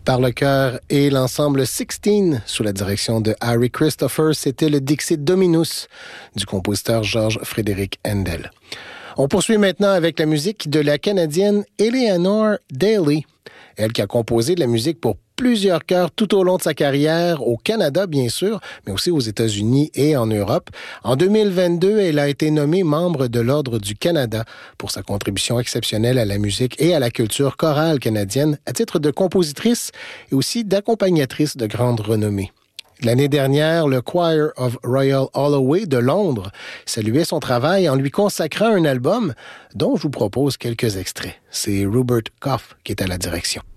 Par le chœur et l'ensemble 16 sous la direction de Harry Christopher, c'était le Dixit Dominus du compositeur George Frédéric Handel. On poursuit maintenant avec la musique de la Canadienne Eleanor Daly, elle qui a composé de la musique pour plusieurs chœurs tout au long de sa carrière, au Canada bien sûr, mais aussi aux États-Unis et en Europe. En 2022, elle a été nommée membre de l'Ordre du Canada pour sa contribution exceptionnelle à la musique et à la culture chorale canadienne à titre de compositrice et aussi d'accompagnatrice de grande renommée. L'année dernière, le Choir of Royal Holloway de Londres saluait son travail en lui consacrant un album dont je vous propose quelques extraits. C'est Rupert Gough qui est à la direction.